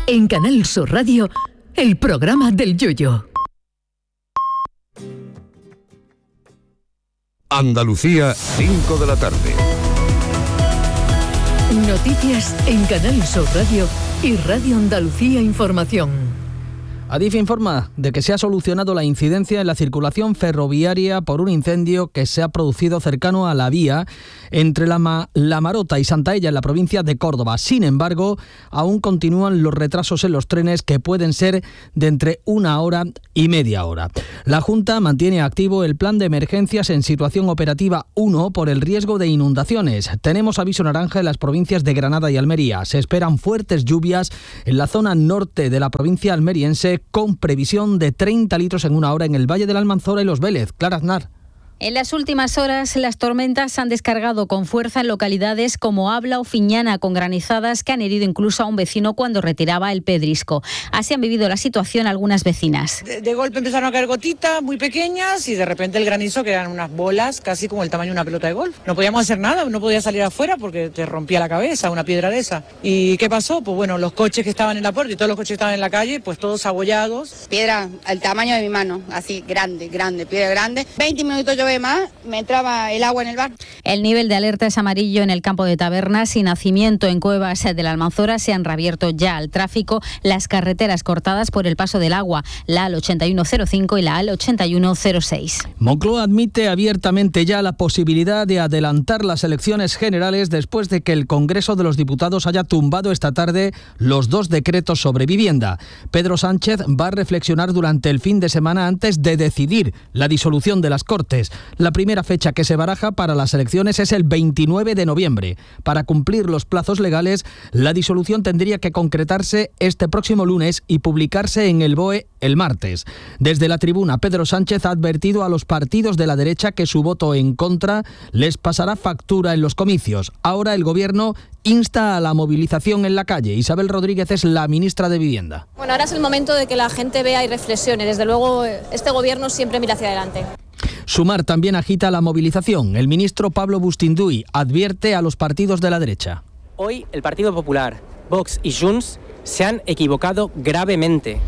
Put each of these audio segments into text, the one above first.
En Canal Sur Radio, el programa del Yoyo. Andalucía, 5 de la tarde. Noticias en Canal Sur Radio y Radio Andalucía Información. Adif informa de que se ha solucionado la incidencia en la circulación ferroviaria por un incendio que se ha producido cercano a la vía entre La Marota y Santaella en la provincia de Córdoba. Sin embargo, aún continúan los retrasos en los trenes que pueden ser de entre 1 hora y media hora. La Junta mantiene activo el plan de emergencias en situación operativa 1 por el riesgo de inundaciones. Tenemos aviso naranja en las provincias de Granada y Almería. Se esperan fuertes lluvias en la zona norte de la provincia almeriense, con previsión de 30 litros en 1 hora en el Valle de la Almanzora y Los Vélez. Clara Aznar. En las últimas horas, las tormentas han descargado con fuerza en localidades como Abla o Fiñana, con granizadas que han herido incluso a un vecino cuando retiraba el pedrisco. Así han vivido la situación algunas vecinas. De golpe empezaron a caer gotitas muy pequeñas y de repente el granizo, que eran unas bolas casi como el tamaño de una pelota de golf. No podíamos hacer nada, no podía salir afuera porque te rompía la cabeza una piedra de esa. ¿Y qué pasó? Pues bueno, los coches que estaban en la puerta y todos los coches que estaban en la calle, pues todos abollados. Piedra al tamaño de mi mano, así grande, piedra grande. 20 minutos yo más, me entraba el agua en el bar. El nivel de alerta es amarillo en el campo de Tabernas y Nacimiento en Cuevas de la Almanzora. Se han reabierto ya al tráfico las carreteras cortadas por el paso del agua, la AL 8105 y la AL 8106. Moncloa admite abiertamente ya la posibilidad de adelantar las elecciones generales después de que el Congreso de los Diputados haya tumbado esta tarde los 2 decretos sobre vivienda. Pedro Sánchez va a reflexionar durante el fin de semana antes de decidir la disolución de las Cortes. La primera fecha que se baraja para las elecciones es el 29 de noviembre. Para cumplir los plazos legales, la disolución tendría que concretarse este próximo lunes y publicarse en el BOE el martes. Desde la tribuna, Pedro Sánchez ha advertido a los partidos de la derecha que su voto en contra les pasará factura en los comicios. Ahora el Gobierno insta a la movilización en la calle. Isabel Rodríguez es la ministra de Vivienda. Bueno, ahora es el momento de que la gente vea y reflexione. Desde luego, este Gobierno siempre mira hacia adelante. Sumar también agita la movilización. El ministro Pablo Bustinduy advierte a los partidos de la derecha. Hoy el Partido Popular, Vox y Junts se han equivocado gravemente,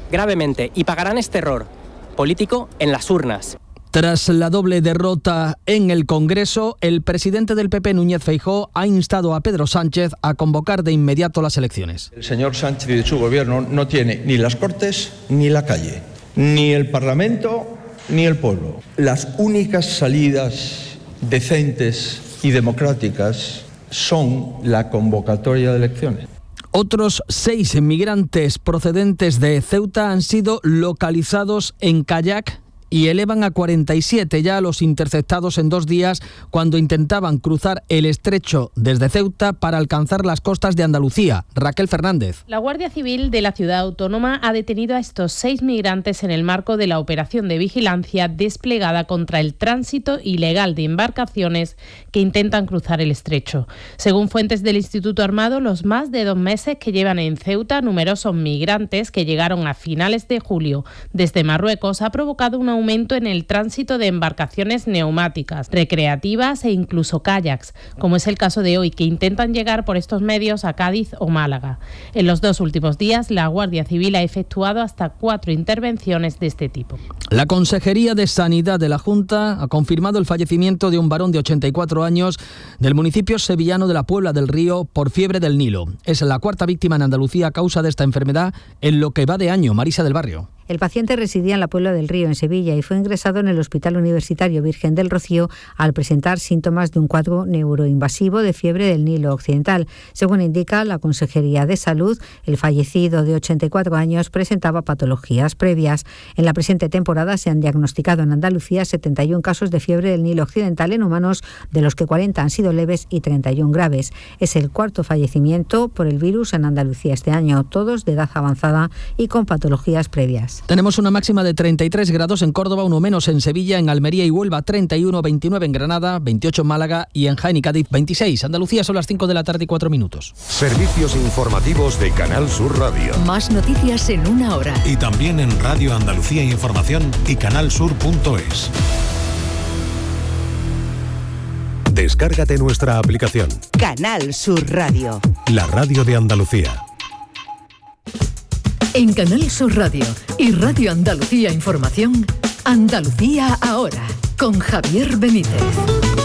y pagarán este error político en las urnas. Tras la doble derrota en el Congreso, el presidente del PP, Núñez Feijóo, ha instado a Pedro Sánchez a convocar de inmediato las elecciones. El señor Sánchez y su gobierno no tiene ni las Cortes ni la calle, ni el Parlamento ni el pueblo. Las únicas salidas decentes y democráticas son la convocatoria de elecciones. Otros 6 inmigrantes procedentes de Ceuta han sido localizados en kayak y elevan a 47 ya los interceptados en 2 días cuando intentaban cruzar el estrecho desde Ceuta para alcanzar las costas de Andalucía. Raquel Fernández. La Guardia Civil de la ciudad autónoma ha detenido a estos 6 migrantes en el marco de la operación de vigilancia desplegada contra el tránsito ilegal de embarcaciones que intentan cruzar el estrecho. Según fuentes del Instituto Armado, los más de 2 meses que llevan en Ceuta numerosos migrantes que llegaron a finales de julio desde Marruecos ha provocado un aumento en el tránsito de embarcaciones neumáticas, recreativas e incluso kayaks, como es el caso de hoy, que intentan llegar por estos medios a Cádiz o Málaga. En los 2 últimos días, la Guardia Civil ha efectuado hasta 4 intervenciones de este tipo. La Consejería de Sanidad de la Junta ha confirmado el fallecimiento de un varón de 84 años del municipio sevillano de la Puebla del Río por fiebre del Nilo. Es la 4ª víctima en Andalucía a causa de esta enfermedad en lo que va de año. Marisa del Barrio. El paciente residía en la Puebla del Río, en Sevilla, y fue ingresado en el Hospital Universitario Virgen del Rocío al presentar síntomas de un cuadro neuroinvasivo de fiebre del Nilo Occidental. Según indica la Consejería de Salud, el fallecido de 84 años presentaba patologías previas. En la presente temporada se han diagnosticado en Andalucía 71 casos de fiebre del Nilo Occidental en humanos, de los que 40 han sido leves y 31 graves. Es el 4º fallecimiento por el virus en Andalucía este año, todos de edad avanzada y con patologías previas. Tenemos una máxima de 33 grados en Córdoba, 1 menos en Sevilla, en Almería y Huelva, 31, 29 en Granada, 28 en Málaga y en Jaén y Cádiz, 26. Andalucía son las 5 de la tarde y 4 minutos. Servicios informativos de Canal Sur Radio. Más noticias en 1 hora. Y también en Radio Andalucía Información y canalsur.es. Descárgate nuestra aplicación. Canal Sur Radio. La radio de Andalucía. En Canal Sur Radio y Radio Andalucía Información, Andalucía ahora, con Javier Benítez.